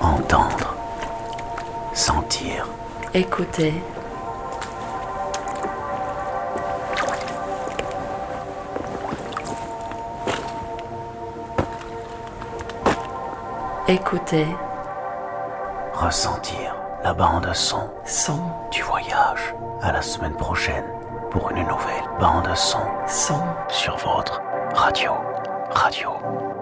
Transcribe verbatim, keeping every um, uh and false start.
Entendre. Sentir. Écouter. Écouter. Ressentir la bande son. Son. Du voyage. À la semaine prochaine pour une nouvelle bande son. Son. Sur votre radio. Radio.